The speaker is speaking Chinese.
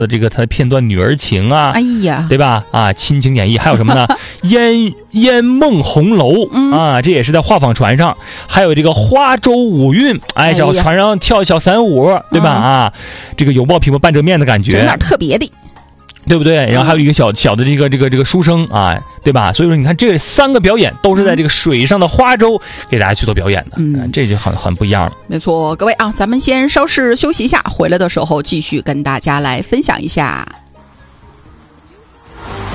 的这个他片段女儿情啊， 哎呀， 对吧？啊，亲情演绎，还有什么呢？烟梦红楼啊，这也是在画舫船上，还有这个花洲舞韵，哎，小船上跳小散舞，对吧？啊，这个犹抱琵琶半遮面的感觉， 有点特别的。 对不对？然后还有一个小的这个书生啊，对吧？所以说你看这3个表演都是在这个水上的花洲给大家去做表演的，这就很不一样了。 没错，各位啊，咱们先稍事休息一下，回来的时候继续跟大家来分享一下。